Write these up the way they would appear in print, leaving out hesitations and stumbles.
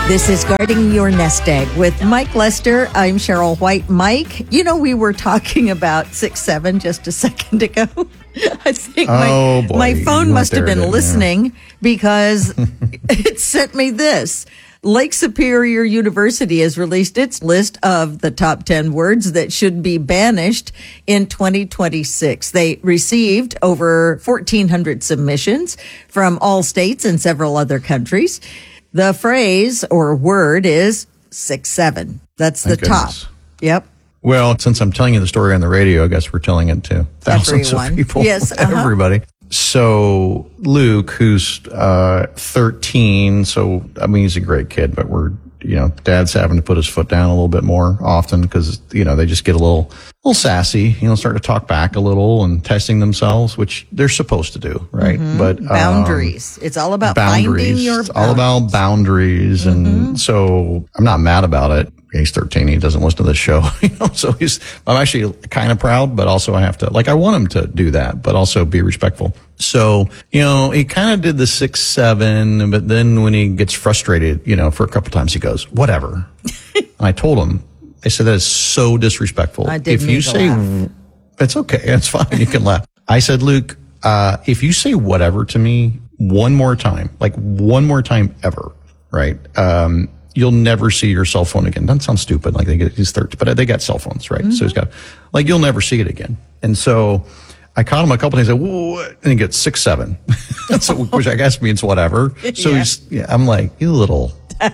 This is Guarding Your Nest Egg with Mike Lester. I'm Cheryl White. Mike, you know, we were talking about 6-7 just a second ago. I think my phone must have been listening because it sent me this. Lake Superior University has released its list of the top 10 words that should be banished in 2026. They received over 1,400 submissions from all states and several other countries. The phrase or word is 6-7. That's the top. Yep. Well, since I'm telling you the story on the radio, I guess we're telling it to thousands of people. Yes. Everybody. So Luke, who's 13, so I mean, he's a great kid, but dad's having to put his foot down a little bit more often because, they just get a little sassy, start to talk back a little and testing themselves, which they're supposed to do, right? Mm-hmm. But boundaries. It's all about finding your boundaries. It's all about boundaries. Mm-hmm. And so I'm not mad about it. He's 13. He doesn't listen to this show, so I'm actually kind of proud, but also I want him to do that, but also be respectful. So, he kind of did the 6-7, but then when he gets frustrated, for a couple times he goes, whatever. And I told him, I said, that is so disrespectful. I didn't need to laugh. It's okay. It's fine. You can laugh. I said, Luke, if you say whatever to me one more time ever, right? You'll never see your cell phone again. Doesn't sound stupid, like he's 13, but they got cell phones, right? Mm-hmm. So he's got, you'll never see it again. And so I caught him a couple days, and he gets 6-7, so, which I guess means whatever. So I'm like, you little,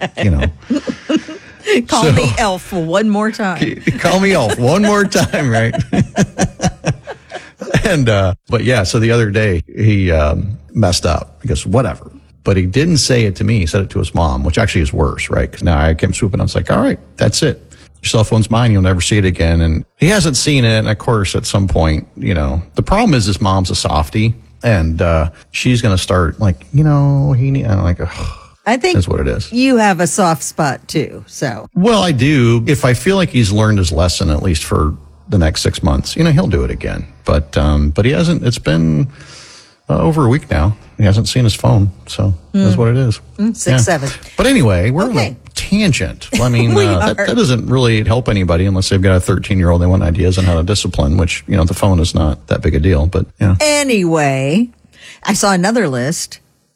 Call me Elf one more time. Call me Elf one more time, right? And, so the other day he, messed up. He goes, whatever. But he didn't say it to me. He said it to his mom, which actually is worse, right? Because now I came swooping. I was like, all right, that's it. Your cell phone's mine. You'll never see it again. And he hasn't seen it. And of course, at some point, the problem is his mom's a softie. And she's going to start I'm like, I think that's what it is. You have a soft spot too. So, well, I do. If I feel like he's learned his lesson, at least for the next 6 months, he'll do it again. But he hasn't. It's been over a week now. He hasn't seen his phone, so that's what it is. 6-7. But anyway, we're on a tangent. I mean, that doesn't really help anybody unless they've got a 13-year-old. They want ideas on how to discipline, which, the phone is not that big a deal. But Anyway, I saw another list.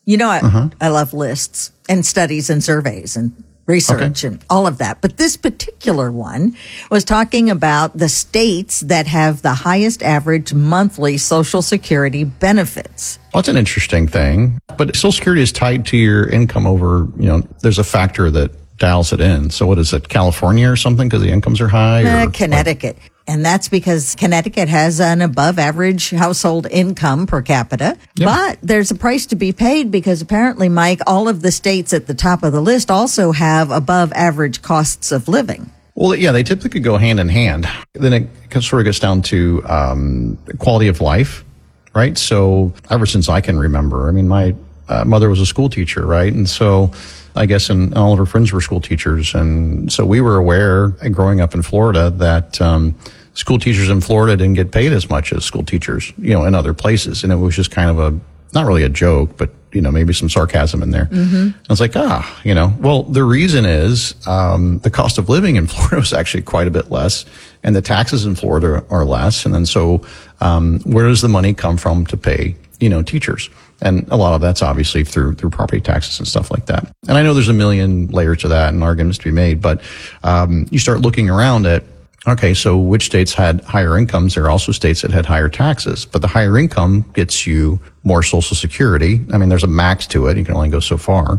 I love lists and studies and surveys and research and all of that. But this particular one was talking about the states that have the highest average monthly Social Security benefits. Well, that's an interesting thing. But Social Security is tied to your income over, there's a factor that dials it in. So what is it, California or something because the incomes are high? Connecticut. And that's because Connecticut has an above average household income per capita. Yep. But there's a price to be paid because apparently, Mike, all of the states at the top of the list also have above average costs of living. Well, yeah, they typically go hand in hand. Then it sort of gets down to quality of life, right? So ever since I can remember, I mean, my mother was a school teacher, right? And so I guess all of her friends were school teachers. And so we were aware, growing up in Florida, that school teachers in Florida didn't get paid as much as school teachers, in other places. And it was just kind of not really a joke, but, maybe some sarcasm in there. Mm-hmm. I was like, well, the reason is the cost of living in Florida was actually quite a bit less, and the taxes in Florida are less. And then so where does the money come from to pay, teachers? And a lot of that's obviously through property taxes and stuff like that. And I know there's a million layers to that and arguments to be made, but you start looking around at, okay, so which states had higher incomes? There are also states that had higher taxes, but the higher income gets you more Social Security. I mean, there's a max to it. You can only go so far.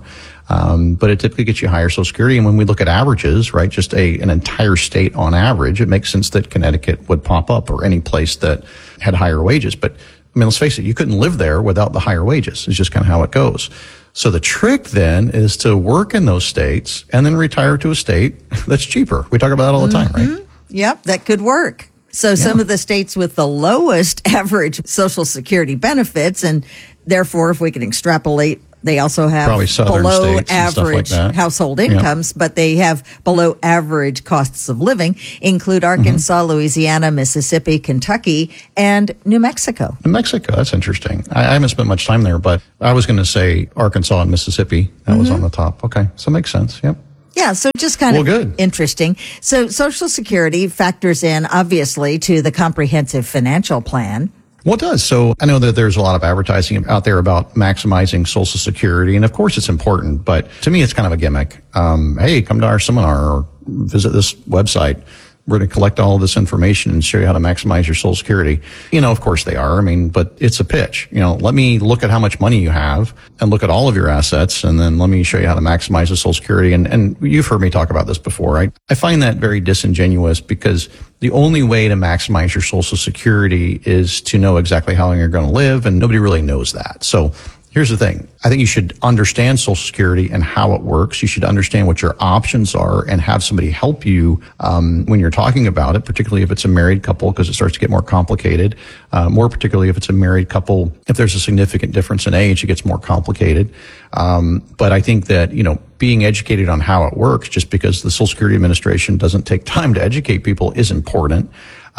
But it typically gets you higher Social Security. And when we look at averages, right, just an entire state on average, it makes sense that Connecticut would pop up or any place that had higher wages. But I mean, let's face it, you couldn't live there without the higher wages. It's just kind of how it goes. So the trick then is to work in those states and then retire to a state that's cheaper. We talk about that all the time, right? Yep, that could work. So some of the states with the lowest average Social Security benefits, and therefore, if we can extrapolate, they also have below average household incomes, but they have below average costs of living, include Arkansas, Louisiana, Mississippi, Kentucky, and New Mexico. New Mexico, that's interesting. I haven't spent much time there, but I was going to say Arkansas and Mississippi. That was on the top. Okay, so it makes sense. Yep. Yeah, so just kind of interesting. So Social Security factors in, obviously, to the comprehensive financial plan. Well, it does. So I know that there's a lot of advertising out there about maximizing Social Security, and of course it's important, but to me it's kind of a gimmick. Hey, come to our seminar or visit this website. We're going to collect all of this information and show you how to maximize your Social Security. Of course they are. But it's a pitch. Let me look at how much money you have and look at all of your assets, and then let me show you how to maximize the Social Security. And you've heard me talk about this before. I find that very disingenuous, because the only way to maximize your Social Security is to know exactly how long you're going to live, and nobody really knows that. So here's the thing. I think you should understand Social Security and how it works. You should understand what your options are and have somebody help you when you're talking about it, particularly if it's a married couple, because it starts to get more complicated. More particularly if it's a married couple, if there's a significant difference in age, it gets more complicated. But I think that, being educated on how it works, just because the Social Security Administration doesn't take time to educate people, is important.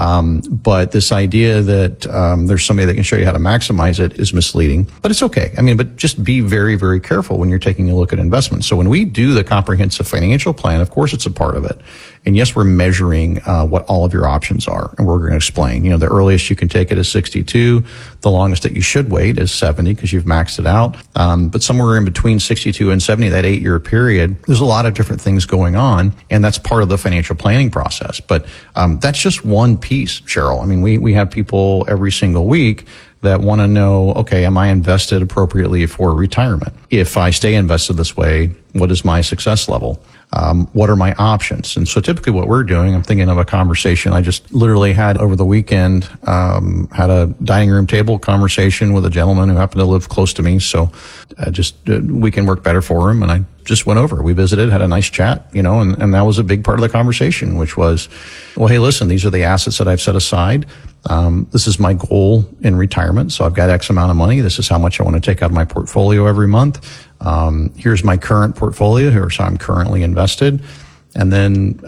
But this idea that there's somebody that can show you how to maximize it is misleading. But it's okay. But just be very, very careful when you're taking a look at investments. So when we do the comprehensive financial plan, of course it's a part of it. And yes, we're measuring what all of your options are, and we're going to explain. The earliest you can take it is 62. The longest that you should wait is 70, because you've maxed it out. But somewhere in between 62 and 70, that 8-year period, there's a lot of different things going on, and that's part of the financial planning process. But that's just one piece, Cheryl. We have people every single week that want to know, okay, am I invested appropriately for retirement? If I stay invested this way, what is my success level? What are my options? And so typically what we're doing, I'm thinking of a conversation I just literally had over the weekend, had a dining room table conversation with a gentleman who happened to live close to me. So weekend worked better for him. And I just went over, we visited, had a nice chat, and that was a big part of the conversation, which was, well, hey, listen, these are the assets that I've set aside. This is my goal in retirement. So I've got X amount of money. This is how much I want to take out of my portfolio every month. Here's my current portfolio. Here's how I'm currently invested. And then,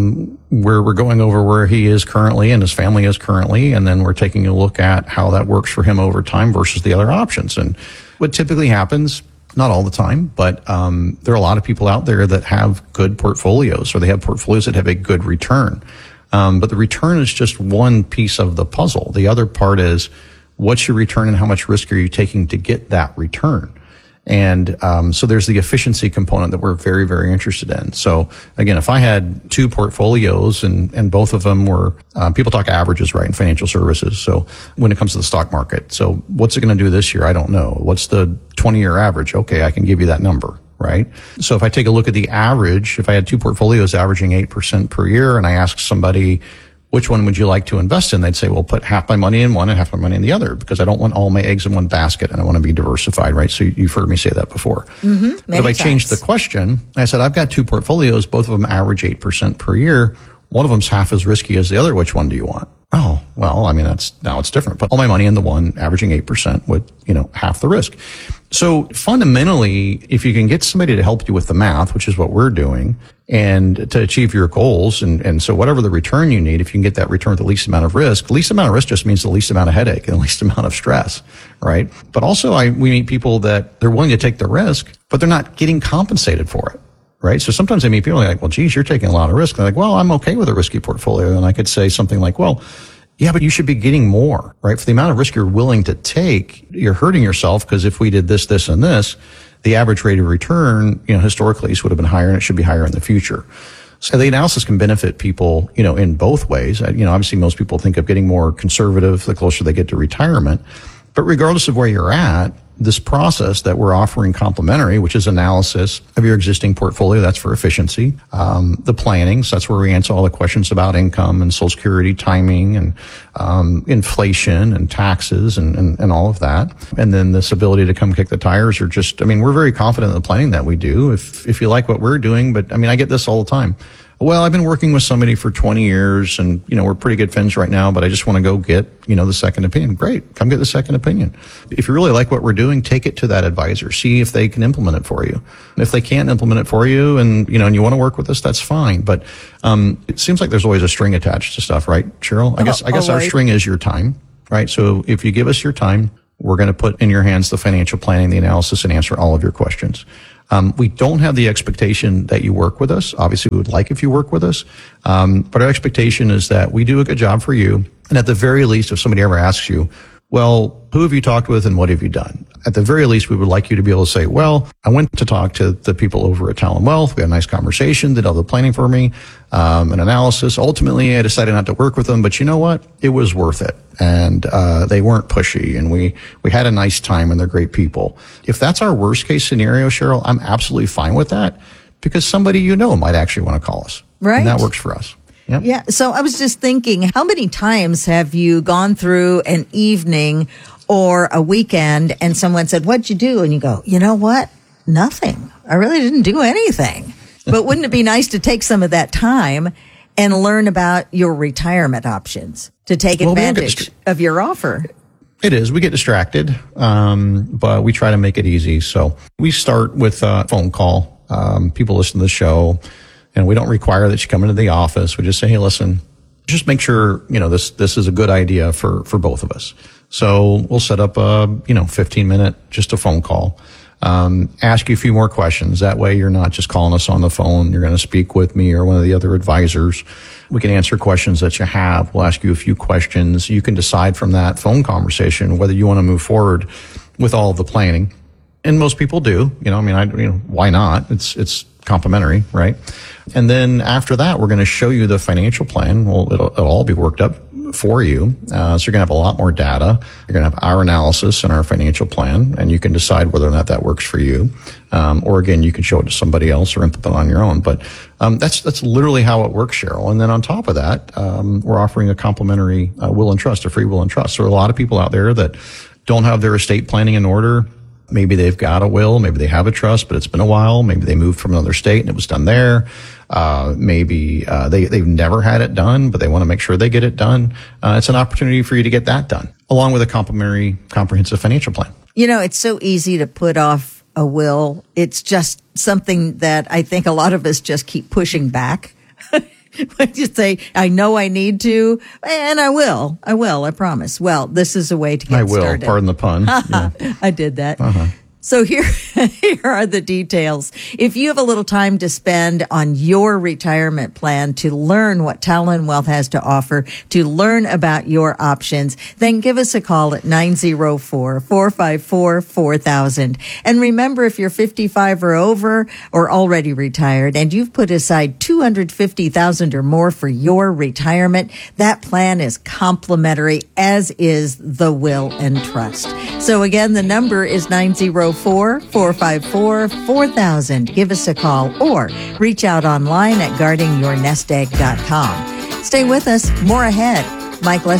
we're going over where he is currently and his family is currently. And then we're taking a look at how that works for him over time versus the other options. And what typically happens, not all the time, but there are a lot of people out there that have good portfolios, or they have portfolios that have a good return. But the return is just one piece of the puzzle. The other part is, what's your return and how much risk are you taking to get that return? And so there's the efficiency component that we're very, very interested in. So again, if I had two portfolios and both of them were, people talk averages, right, in financial services. So when it comes to the stock market, so what's it going to do this year? I don't know. What's the 20-year average? Okay, I can give you that number, right? So if I take a look at the average, if I had two portfolios averaging 8% per year, and I ask somebody, which one would you like to invest in? They'd say, well, put half my money in one and half my money in the other, because I don't want all my eggs in one basket, and I want to be diversified, right? So you've heard me say that before. Mm-hmm. But if I changed the question, I said, I've got two portfolios, both of them average 8% per year. One of them's half as risky as the other. Which one do you want? Oh, well, now it's different. Put all my money in the one averaging 8% with, half the risk. So fundamentally, if you can get somebody to help you with the math, which is what we're doing, and to achieve your goals, and so whatever the return you need, if you can get that return with the least amount of risk just means the least amount of headache and the least amount of stress, right? But also we meet people that they're willing to take the risk, but they're not getting compensated for it. Right. So sometimes I meet people like, well, geez, you're taking a lot of risk. They're like, well, I'm okay with a risky portfolio. And I could say something like, well, yeah, but you should be getting more, right? For the amount of risk you're willing to take, you're hurting yourself, because if we did this, this, and this, the average rate of return, historically would have been higher, and it should be higher in the future. So the analysis can benefit people, in both ways. Obviously most people think of getting more conservative the closer they get to retirement. But regardless of where you're at, this process that we're offering complimentary, which is analysis of your existing portfolio, that's for efficiency. The planning, so that's where we answer all the questions about income and Social Security timing and inflation and taxes and all of that. And then this ability to come kick the tires, or just, we're very confident in the planning that we do. If you like what we're doing, but I get this all the time. Well, I've been working with somebody for 20 years and, we're pretty good friends right now, but I just want to go get, the second opinion. Great. Come get the second opinion. If you really like what we're doing, take it to that advisor. See if they can implement it for you. And if they can't implement it for you and you want to work with us, that's fine. But, it seems like there's always a string attached to stuff, right, Cheryl? I guess our string is your time, right? So if you give us your time, we're going to put in your hands the financial planning, the analysis, and answer all of your questions. We don't have the expectation that you work with us. Obviously, we would like if you work with us. But our expectation is that we do a good job for you. And at the very least, if somebody ever asks you, well, who have you talked with and what have you done? At the very least, we would like you to be able to say, well, I went to talk to the people over at Talon Wealth. We had a nice conversation, did all the planning for me, an analysis. Ultimately, I decided not to work with them, but you know what? It was worth it. And they weren't pushy, and we had a nice time, and they're great people. If that's our worst case scenario, Cheryl, I'm absolutely fine with that, because somebody you know might actually want to call us. Right. And that works for us. Yep. Yeah. So I was just thinking, how many times have you gone through an evening or a weekend and someone said, what'd you do? And you go, you know what? Nothing. I really didn't do anything. But wouldn't it be nice to take some of that time and learn about your retirement options to take advantage of your offer? It is. We get distracted, but we try to make it easy. So we start with a phone call. People listen to the show. And we don't require that you come into the office. We just say, hey, listen, just make sure, this is a good idea for both of us. So we'll set up a, 15-minute, just a phone call. Ask you a few more questions. That way you're not just calling us on the phone. You're going to speak with me or one of the other advisors. We can answer questions that you have. We'll ask you a few questions. You can decide from that phone conversation whether you want to move forward with all of the planning. And most people do, why not? It's complimentary, right? And then after that, we're going to show you the financial plan. Well, it'll all be worked up for you. So you're going to have a lot more data. You're going to have our analysis and our financial plan, and you can decide whether or not that works for you. Or again, you can show it to somebody else or implement on your own. But that's literally how it works, Cheryl. And then on top of that, we're offering a complimentary will and trust, a free will and trust. So there are a lot of people out there that don't have their estate planning in order. Maybe they've got a will, maybe they have a trust, but it's been a while. Maybe they moved from another state and it was done there. Maybe they've never had it done, but they want to make sure they get it done. It's an opportunity for you to get that done, along with a complimentary comprehensive financial plan. It's so easy to put off a will. It's just something that I think a lot of us just keep pushing back. When you say, I know I need to, and I will, I promise. Well, this is a way to get started. Pardon the pun. Yeah. I did that. So here are the details. If you have a little time to spend on your retirement plan to learn what Talon Wealth has to offer, to learn about your options, then give us a call at 904-454-4000. And remember, if you're 55 or over or already retired and you've put aside $250,000 or more for your retirement, that plan is complimentary, as is the will and trust. So again, the number is 904-454-4000. Give us a call or reach out online at guardingyournestegg.com. Stay with us. More ahead. Mike Lester